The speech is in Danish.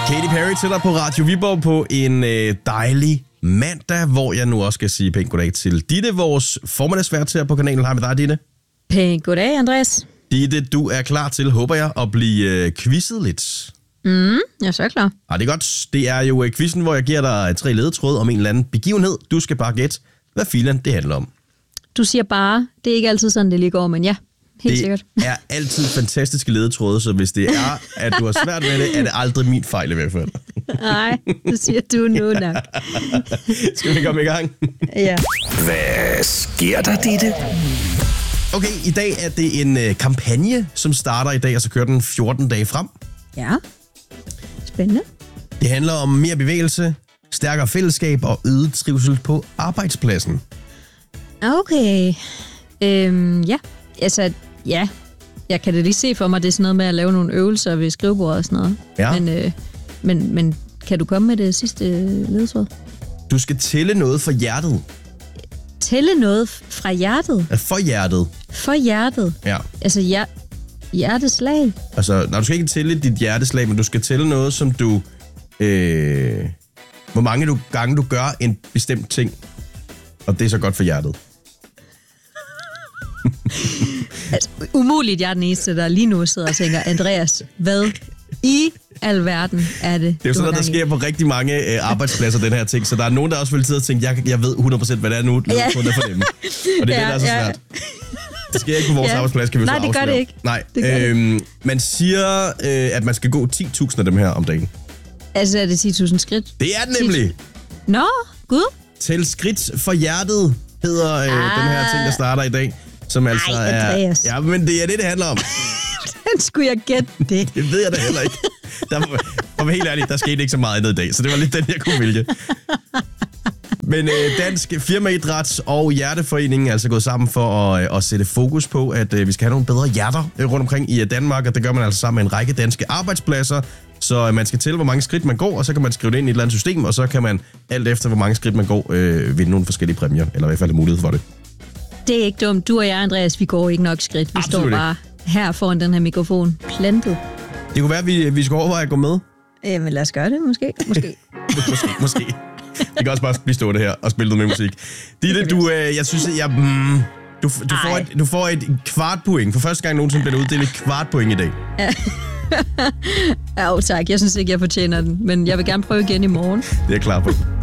Katy Perry til dig på Radio Viborg på en dejlig mandag, hvor jeg nu også skal sige pænt goddag til Ditte, vores formiddagsvært her på kanalen. Hej med dig, Ditte. Pænt goddag, Andreas. Ditte, du er klar til, håber jeg, at blive quizzet lidt. Jeg er så klar. Ja, det er godt. Det er jo quizzen, hvor jeg giver dig 3 ledetråde om en eller anden begivenhed. Du skal bare gætte, hvad filen det handler om. Du siger bare, det er ikke altid sådan, det lige går, men ja, helt sikkert. Det er altid fantastiske ledetråde, så hvis det er, at du har svært med det, er det aldrig min fejl i hvert fald. Nej, det siger du nu nok. Skal vi komme i gang? Ja. Hvad sker der, Ditte? Okay, i dag er det en kampagne, som starter i dag, og så kører den 14 dage frem. Ja, spændende. Det handler om mere bevægelse, stærkere fællesskab og øget trivsel på arbejdspladsen. Okay. Ja, altså, ja. Jeg kan da lige se for mig, det er sådan noget med at lave nogle øvelser ved skrivebordet og sådan noget. Ja. Men kan du komme med det sidste ledetråd? Du skal tælle noget for hjertet. Tælle noget fra hjertet? For hjertet. For hjertet? Ja. Altså, hjerteslag? Altså, du skal ikke tælle dit hjerteslag, men du skal tælle noget, som du... hvor mange gange du gør en bestemt ting. Og det er så godt for hjertet. Altså, umuligt, jeg er den eneste, der lige nu sidder og tænker, Andreas, hvad i alverden er det? Det er jo sådan noget, der sker på rigtig mange arbejdspladser, den her ting. Så der er nogen, der også vil sidde og tænke, jeg ved 100% hvad det er nu, ja. For dem. Og det er det, der er så svært. Det sker ikke på vores arbejdsplads, kan vi så afsløre. Nej, det gør det ikke. Nej, man siger, at man skal gå 10.000 af dem her om dagen. Altså, er det 10.000 skridt? Det er det nemlig. Nå, gud. Tæl skridt for hjertet hedder den her ting, der starter i dag. Som altså Andreas. Ja, men det er det handler om. Hvordan skulle jeg gætte det? Det ved jeg da heller ikke. For at være helt ærlig, der skete ikke så meget andet i dag, så det var lidt den, jeg kunne vælge. Men Dansk Firmaidræts og Hjerteforeningen er altså gået sammen for at sætte fokus på, at vi skal have nogle bedre hjerter rundt omkring i Danmark, og det gør man altså sammen med en række danske arbejdspladser. Så man skal tælle, hvor mange skridt man går, og så kan man skrive det ind i et eller andet system, og så kan man alt efter, hvor mange skridt man går, vinde nogle forskellige præmier, eller i hvert fald mulighed for det. Det er ikke dumt. Du og jeg, Andreas, vi går ikke nok skridt. Vi Absolut står bare her foran den her mikrofon, plantet. Det kunne være, at vi skal overveje at gå med. Jamen lad os gøre det, måske. Måske. Vi kan også bare blive stående her og spille noget med musik. Ditte, jeg synes, du får et kvart point. For første gang nogensinde bliver der uddelt et kvart point i dag. Ja, tak. Jeg synes ikke, jeg fortjener den. Men jeg vil gerne prøve igen i morgen. Det er jeg klar på.